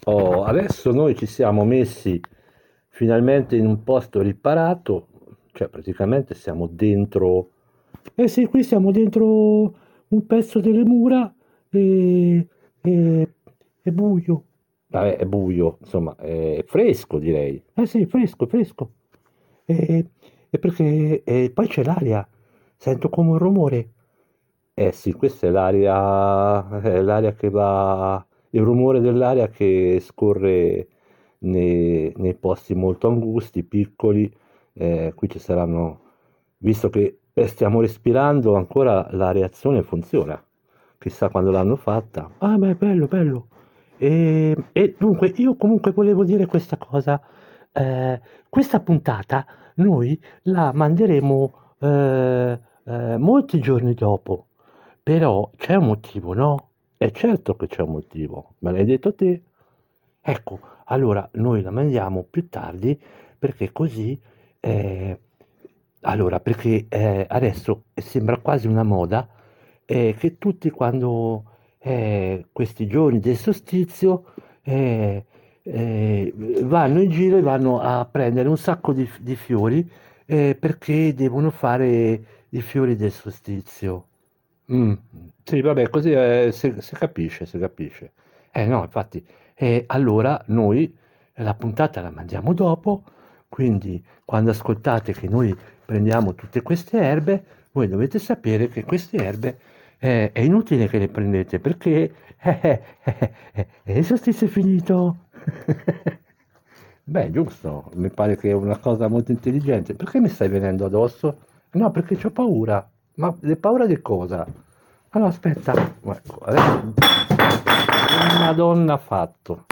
Oh, adesso noi ci siamo messi finalmente in un posto riparato, cioè praticamente siamo dentro. Eh sì, qui siamo dentro un pezzo delle mura e, e- è buio. Vabbè, è buio, insomma, è fresco direi. Eh sì, fresco, fresco. E, e perché poi c'è l'aria, sento come un rumore. Eh sì, questa è l'aria che va, il rumore dell'aria che scorre nei posti molto angusti, piccoli. Qui ci saranno, visto che stiamo respirando, ancora la reazione funziona. Chissà quando l'hanno fatta. Ah, ma è bello, bello. E dunque, io comunque volevo dire questa cosa. Eh, Questa puntata noi la manderemo molti giorni dopo, però c'è un motivo, no? È certo che c'è un motivo, me l'hai detto te. Ecco, allora noi la mandiamo più tardi perché così, eh, allora, perché adesso sembra quasi una moda che tutti quando questi giorni del solstizio eh, vanno in giro e vanno a prendere un sacco di fiori perché devono fare i fiori del solstizio. Mm, sì, vabbè, così si capisce, si capisce. No, infatti, allora noi la puntata la mandiamo dopo, quindi quando ascoltate che noi prendiamo tutte queste erbe, voi dovete sapere che queste erbe è inutile che le prendete perché il solstizio è finito. Beh, giusto, mi pare che è una cosa molto intelligente. Perché mi stai venendo addosso? No, perché ho paura. Ma hai paura di cosa? Allora, aspetta. Ecco, adesso. Madonna fatto.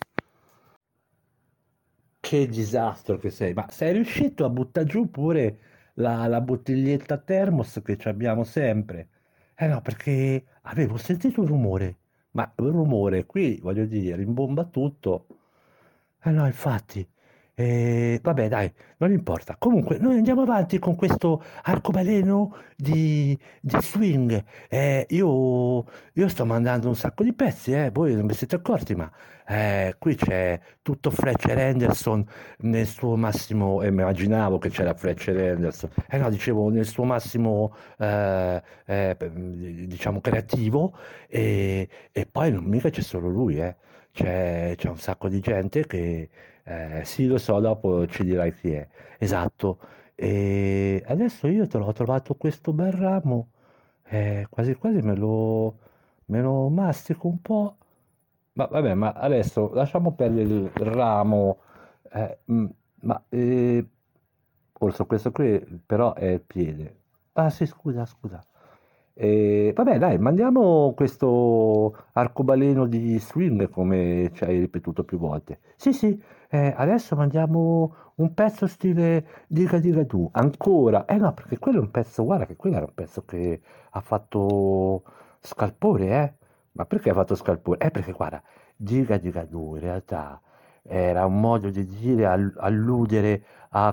Che disastro che sei. Ma sei riuscito a buttare giù pure la bottiglietta thermos che ci abbiamo sempre? Eh no, perché avevo sentito un rumore. Ma un rumore qui, voglio dire, rimbomba tutto. Eh no, infatti. Vabbè, dai, non importa. Comunque, noi andiamo avanti con questo arcobaleno di swing. Io sto mandando un sacco di pezzi, voi non vi siete accorti, ma qui c'è tutto Fletcher Henderson nel suo massimo, immaginavo che c'era Fletcher Henderson, no, dicevo nel suo massimo, diciamo, creativo, e poi non mica c'è solo lui, c'è un sacco di gente che, sì, lo so, dopo ci dirai chi è. Esatto. E adesso io te l'ho trovato questo bel ramo, quasi quasi me lo mastico un po'. Ma vabbè, ma adesso lasciamo perdere il ramo, ma forse questo qui però è il piede. Ah sì, scusa, scusa. Vabbè, dai, mandiamo questo arcobaleno di swing come ci hai ripetuto più volte. Sì, sì, adesso mandiamo un pezzo stile Diga Diga Tu. Ancora. Eh no, perché quello è un pezzo, guarda che quello era un pezzo che ha fatto Scalpore, eh? Ma perché ha fatto Scalpore? Perché guarda, Diga Diga Tu in realtà era un modo di dire, alludere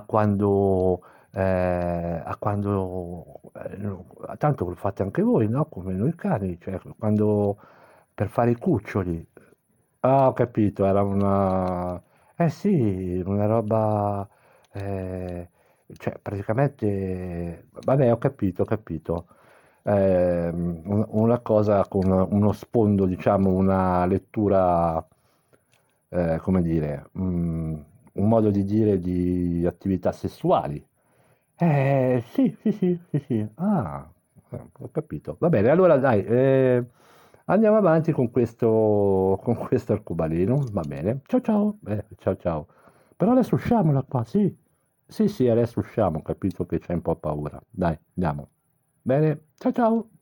a quando, no, tanto lo fate anche voi, no? Come noi cani, cioè quando per fare i cuccioli. Ah, ho capito, era una. Eh sì, una roba. eh, cioè, praticamente. Vabbè, ho capito, ho capito. Una cosa con uno sfondo, diciamo, una lettura, come dire, un modo di dire di attività sessuali. Sì, sì, sì, sì, sì. Ah, ho capito. Va bene, allora dai, andiamo avanti con questo arcobaleno, va bene. Ciao ciao, ciao ciao. Però adesso usciamola qua, sì. Sì, sì, adesso usciamo, ho capito che c'è un po' paura. Dai, andiamo. Bene, ciao ciao.